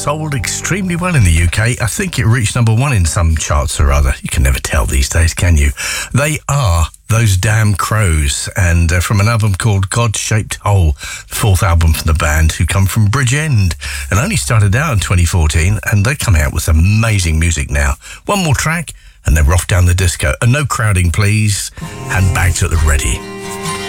sold extremely well in the UK. I think it reached number one in some charts or other. You can never tell these days, can you? They are Those Damn Crows, and from an album called God-Shaped Hole, the fourth album from the band, who come from Bridgend and only started out in 2014, and they're coming out with amazing music now. One more track and then we're off down the disco. And no crowding, please. Handbags at the ready.